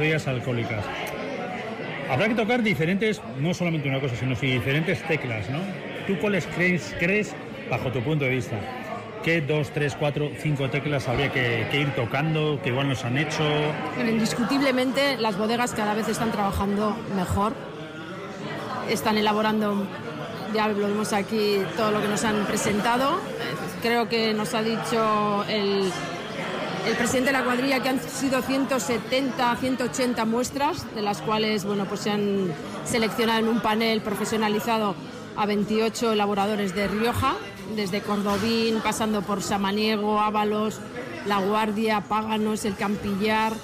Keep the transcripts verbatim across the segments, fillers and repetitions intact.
bebidas alcohólicas. Habrá que tocar diferentes, no solamente una cosa, sino diferentes teclas, ¿no? ¿Tú cuáles crees, crees, bajo tu punto de vista, qué dos, tres, cuatro, cinco teclas habría que, que ir tocando, que igual nos han hecho? Bueno, indiscutiblemente las bodegas cada vez están trabajando mejor, están elaborando, ya lo vemos aquí, todo lo que nos han presentado. Creo que nos ha dicho el, el presidente de la cuadrilla que han sido ciento setenta, ciento ochenta muestras, de las cuales bueno, pues se han seleccionado en un panel profesionalizado a veintiocho elaboradores de Rioja, desde Cordobín, pasando por Samaniego, Ábalos, La Guardia, Páganos, El Campillar,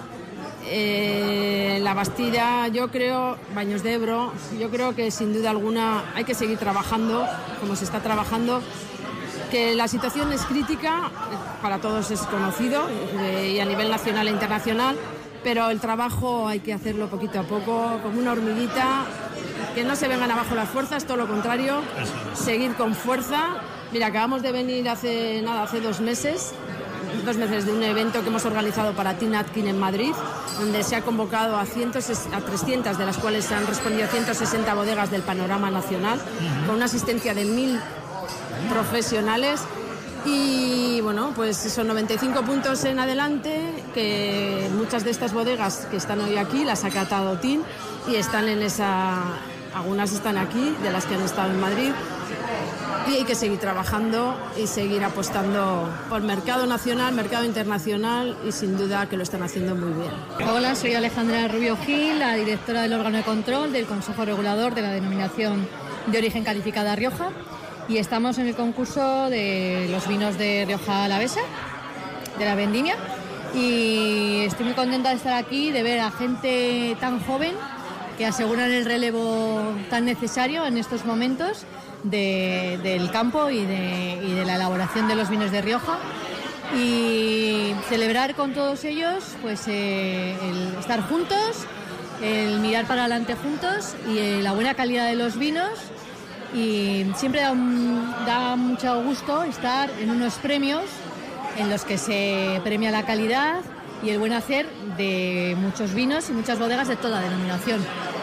eh, La Bastida, yo creo, Baños de Ebro. Yo creo que sin duda alguna hay que seguir trabajando como se está trabajando, que la situación es crítica, para todos es conocido, eh, y a nivel nacional e internacional, pero el trabajo hay que hacerlo poquito a poco, como una hormiguita, que no se vengan abajo las fuerzas, todo lo contrario, seguir con fuerza. Mira, acabamos de venir hace nada, hace dos meses, dos meses de un evento que hemos organizado para Tim Atkin en Madrid, donde se ha convocado a, cientos, a trescientas, de las cuales se han respondido ciento sesenta bodegas del panorama nacional, con una asistencia de mil profesionales. Y bueno, pues son noventa y cinco puntos en adelante, que muchas de estas bodegas que están hoy aquí las ha catado Tim y están en esa, algunas están aquí, de las que han estado en Madrid, y hay que seguir trabajando y seguir apostando por mercado nacional, mercado internacional, y sin duda que lo están haciendo muy bien. Hola, soy Alejandra Rubio Gil, la directora del órgano de control del Consejo Regulador de la denominación de origen calificada Rioja. Y estamos en el concurso de los vinos de Rioja Alavesa, de la vendimia, y estoy muy contenta de estar aquí, de ver a gente tan joven que aseguran el relevo tan necesario en estos momentos de, del campo y de, y de la elaboración de los vinos de Rioja, y celebrar con todos ellos pues eh, el estar juntos, el mirar para adelante juntos, y eh, la buena calidad de los vinos. Y siempre da, un, da mucho gusto estar en unos premios en los que se premia la calidad y el buen hacer de muchos vinos y muchas bodegas de toda denominación.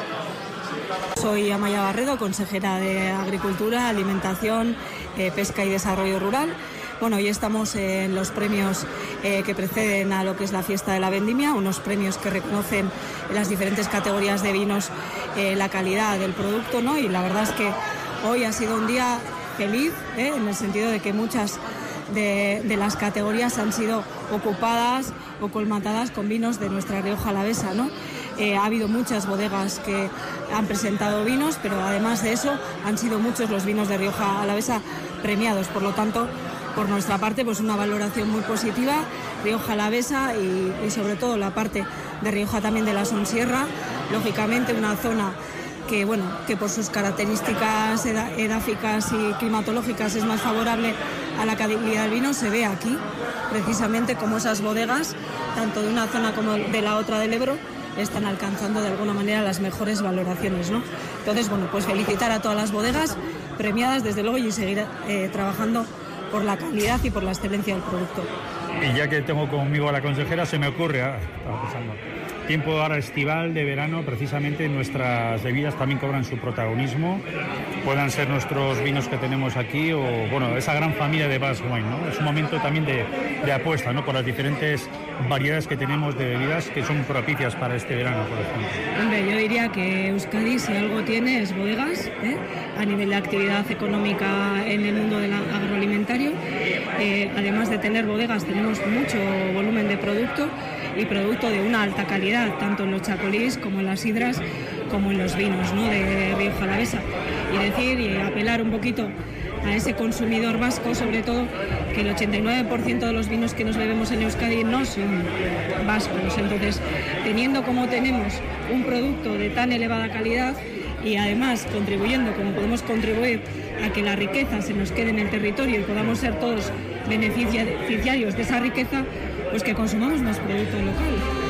Soy Amaya Barredo, consejera de Agricultura, Alimentación, eh, Pesca y Desarrollo Rural. Bueno, hoy estamos en los premios eh, que preceden a lo que es la fiesta de la vendimia, unos premios que reconocen en las diferentes categorías de vinos eh, la calidad del producto, ¿no? Y la verdad es que hoy ha sido un día feliz, ¿eh? En el sentido de que muchas de, de las categorías han sido ocupadas o colmatadas con vinos de nuestra Rioja Alavesa, ¿no? Eh, ha habido muchas bodegas que han presentado vinos, pero además de eso han sido muchos los vinos de Rioja Alavesa premiados. Por lo tanto, por nuestra parte, pues una valoración muy positiva, Rioja Alavesa y, y sobre todo la parte de Rioja también de la Sonsierra, lógicamente una zona que, bueno, que por sus características edáficas y climatológicas es más favorable a la calidad del vino. Se ve aquí precisamente como esas bodegas, tanto de una zona como de la otra del Ebro, están alcanzando de alguna manera las mejores valoraciones, ¿no? Entonces, bueno, pues felicitar a todas las bodegas premiadas, desde luego, y seguir eh, trabajando por la calidad y por la excelencia del producto. Y ya que tengo conmigo a la consejera, se me ocurre, ah, estaba pensando, tiempo ahora estival, de verano, precisamente nuestras bebidas también cobran su protagonismo, puedan ser nuestros vinos que tenemos aquí o, bueno, esa gran familia de Basque Wine, ¿no? Es un momento también de, de apuesta, ¿no?, por las diferentes variedades que tenemos de bebidas que son propicias para este verano, por ejemplo. Hombre, yo diría que Euskadi, si algo tiene, es bodegas, ¿eh? A nivel de actividad económica en el mundo del agroalimentario. Eh, además de tener bodegas, tenemos mucho volumen de producto y producto de una alta calidad, tanto en los chacolís como en las sidras, como en los vinos, ¿no?, de Rioja Alavesa. Y decir y apelar un poquito a ese consumidor vasco, sobre todo, que el ochenta y nueve por ciento de los vinos que nos bebemos en Euskadi no son vascos. Entonces, teniendo como tenemos un producto de tan elevada calidad y además contribuyendo como podemos contribuir a que la riqueza se nos quede en el territorio y podamos ser todos beneficiarios de esa riqueza, pues que consumamos más producto local.